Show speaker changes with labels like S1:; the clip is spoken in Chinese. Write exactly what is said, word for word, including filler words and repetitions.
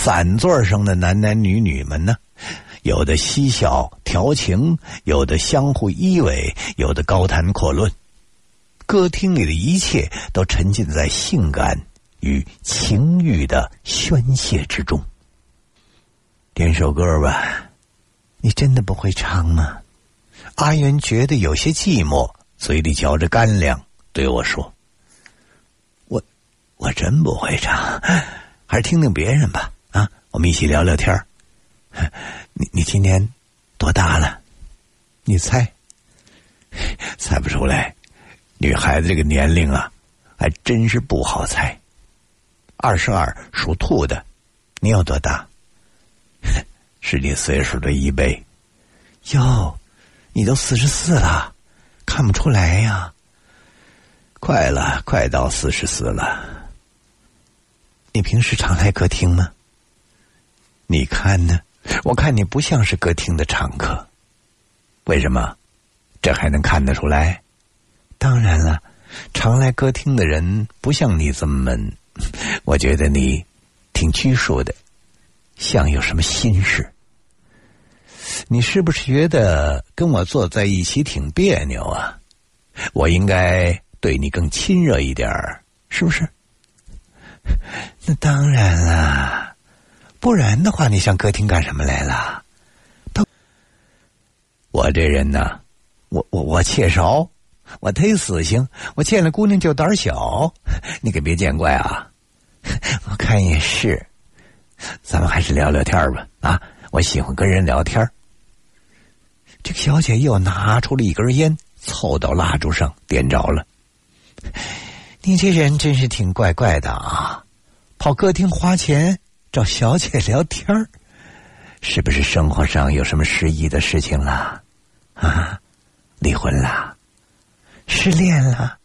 S1: 三座上的男男女女们呢，有的嬉笑调情，有的相互依偎，有的高谈阔论。歌厅里的一切都沉浸在性感与情欲的宣泄之中。点首歌吧。你真的不会唱吗？阿元觉得有些寂寞，嘴里嚼着干粮，对我说：我我真不会唱，还是听听别人吧。啊，我们一起聊聊天。你你今年多大了？你猜？猜不出来。女孩子这个年龄啊，还真是不好猜。二十二，属兔的。你有多大？是你岁数的一倍。哟，你都四十四了，看不出来呀。快了，快到四十四了。你平时常来歌厅吗？你看呢？我看你不像是歌厅的常客。为什么？这还能看得出来？当然了，常来歌厅的人不像你这么闷，我觉得你挺拘束的，像有什么心事。你是不是觉得跟我坐在一起挺别扭啊？我应该对你更亲热一点儿，是不是？那当然了，不然的话你上歌厅干什么来了？我这人呢，我我我怯少，我忒死性，我见了姑娘就胆小，你可别见怪啊。我看也是，咱们还是聊聊天吧。啊，我喜欢跟人聊天。这个小姐又拿出了一根烟，凑到蜡烛上点着了。你这人真是挺怪怪的啊，跑歌厅花钱找小姐聊天，是不是生活上有什么失意的事情了？啊，离婚了？失恋了？